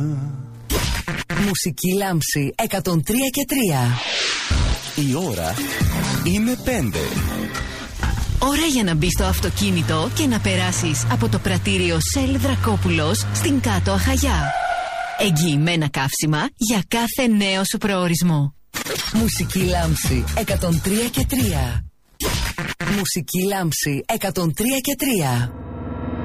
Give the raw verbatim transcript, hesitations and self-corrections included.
Μουσική Λάμψη εκατόν τρία και τρία. Η ώρα είναι πέντε. Ώρα για να μπεις στο αυτοκίνητο και να περάσεις από το πρατήριο Shell Δρακόπουλος στην Κάτω Αχαγιά. Εγγυημένα καύσιμα για κάθε νέο σου προορισμό. Μουσική Λάμψη εκατόν τρία και τρία. Μουσική Λάμψη εκατόν τρία και τρία.